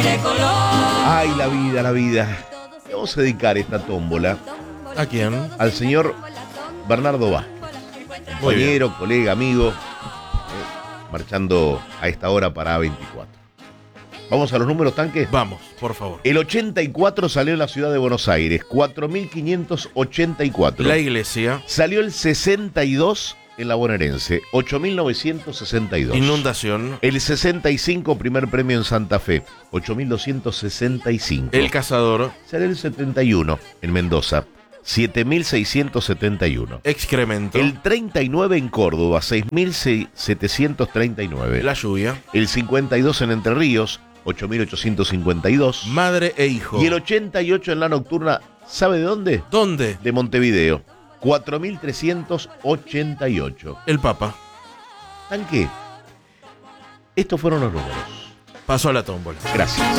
Ay, la vida, la vida. Le vamos a dedicar esta tómbola. ¿A quién? Al señor Bernardo Vázquez. Compañero, colega, amigo. Marchando a esta hora para A24. ¿Vamos a los números, Tanque? Vamos, por favor. El 84 salió en la ciudad de Buenos Aires, 4.584. La iglesia. Salió el 62 en la bonaerense, 8.962. Inundación. El 65, primer premio en Santa Fe, 8.265. El cazador. Salió el 71 en Mendoza, 7.671. Excremento. El 39 en Córdoba, 6.739. La lluvia. El 52 en Entre Ríos, 8.852. Madre e hijo. Y el 88 en la nocturna, ¿sabe de dónde? ¿Dónde? De Montevideo, 4.388. El Papa. Tanque, estos fueron los números. Pasó a la tómbola. Gracias.